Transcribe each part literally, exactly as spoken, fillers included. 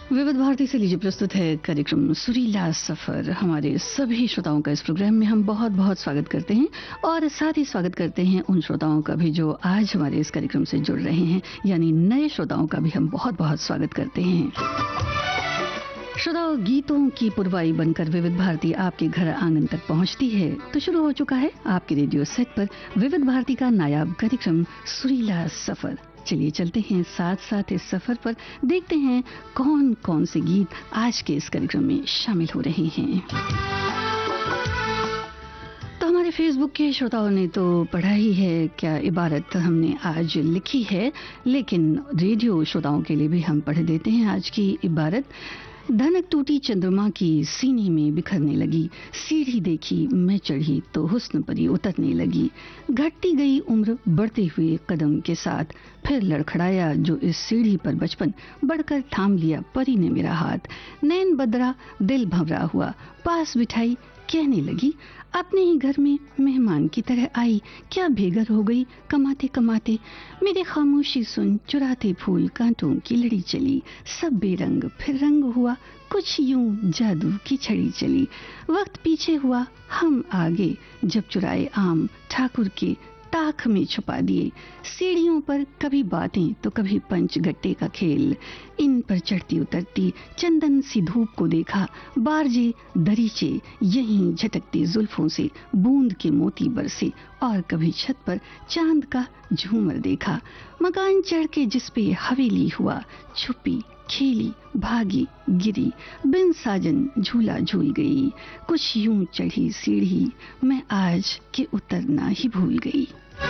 विविध भारती से लीजिए प्रस्तुत है कार्यक्रम सुरीला सफर। हमारे सभी श्रोताओं का इस प्रोग्राम में हम बहुत बहुत स्वागत करते हैं और साथ ही स्वागत करते हैं उन श्रोताओं का भी जो आज हमारे इस कार्यक्रम से जुड़ रहे हैं, यानी नए श्रोताओं का भी हम बहुत बहुत स्वागत करते हैं। श्रोताओं, गीतों की पुरवाई बनकर विविध भारती आपके घर आंगन तक पहुंचती है, तो शुरू हो चुका है आपके रेडियो सेट पर विविध भारती का नायाब कार्यक्रम सुरीला सफर। चलिए चलते हैं साथ साथ इस सफर पर, देखते हैं कौन कौन से गीत आज के इस कार्यक्रम में शामिल हो रहे हैं। तो हमारे फेसबुक के श्रोताओं ने तो पढ़ा ही है क्या इबारत हमने आज लिखी है, लेकिन रेडियो श्रोताओं के लिए भी हम पढ़ देते हैं आज की इबारत। धनक टूटी चंद्रमा की सीने में बिखरने लगी, सीढ़ी देखी मैं चढ़ी तो हुस्न परी उतरने लगी। घटती गई उम्र बढ़ते हुए कदम के साथ, फिर लड़खड़ाया जो इस सीढ़ी पर बचपन, बढ़कर थाम लिया परी ने मेरा हाथ। नैन बदरा दिल भंवरा हुआ, पास बिठाई कहने लगी, अपने ही घर में मेहमान की तरह आई, क्या बेघर हो गई कमाते कमाते। मेरे खामोशी सुन चुराते फूल कांटों की लड़ी चली, सब बेरंग फिर रंग हुआ, कुछ यूं जादू की छड़ी चली। वक्त पीछे हुआ हम आगे, जब चुराए आम ठाकुर के ताख में छुपा दिए। सीढ़ियों पर कभी बातें तो कभी पंच गट्टे का खेल, इन पर चढ़ती उतरती चंदन सी धूप को देखा, बारजे दरीचे यहीं झटकती जुल्फों से बूंद के मोती बरसे, और कभी छत पर चांद का झूमर देखा। मकान चढ़ के जिस पे हवेली हुआ, छुपी खेली भागी गिरी, बिन साजन झूला झूल गई। कुछ यूं चढ़ी सीढ़ी मैं आज के उतरना ही भूल गई।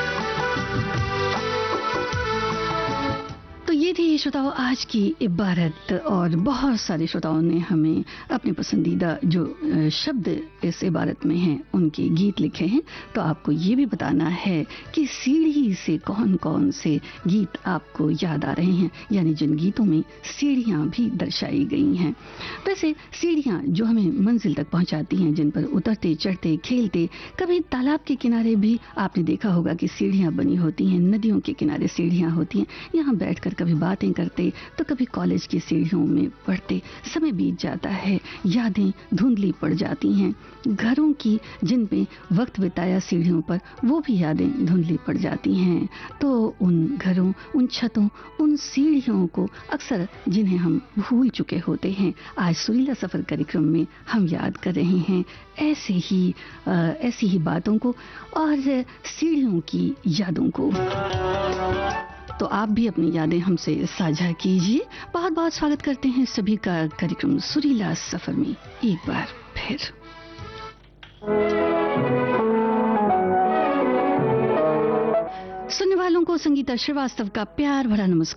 तो ये थी श्रोताओं आज की इबारत, और बहुत सारे श्रोताओं ने हमें अपने पसंदीदा जो शब्द इस इबारत में हैं उनके गीत लिखे हैं। तो आपको ये भी बताना है कि सीढ़ी से कौन कौन से गीत आपको याद आ रहे हैं, यानी जिन गीतों में सीढ़ियां भी दर्शाई गई हैं। वैसे सीढ़ियां जो हमें मंजिल तक पहुंचाती हैं, जिन पर उतरते चढ़ते खेलते, कभी तालाब के किनारे भी आपने देखा होगा कि सीढ़ियां बनी होती हैं, नदियों के किनारे सीढ़ियां होती हैं, यहाँ बैठकर कभी बातें करते तो कभी कॉलेज की सीढ़ियों में पढ़ते। समय बीत जाता है, यादें धुंधली पड़ जाती हैं, घरों की जिन पे वक्त बिताया सीढ़ियों पर वो भी यादें धुंधली पड़ जाती हैं। तो उन घरों, उन छतों, उन सीढ़ियों को अक्सर जिन्हें हम भूल चुके होते हैं, आज सुरीला सफर कार्यक्रम में हम याद कर रहे हैं ऐसे ही आ, ऐसी ही बातों को और सीढ़ियों की यादों को। तो आप भी अपनी यादें हमसे साझा कीजिए। बहुत बहुत स्वागत करते हैं सभी का कार्यक्रम सुरीला सफर में एक बार फिर। सुनने वालों को संगीता श्रीवास्तव का प्यार भरा नमस्कार।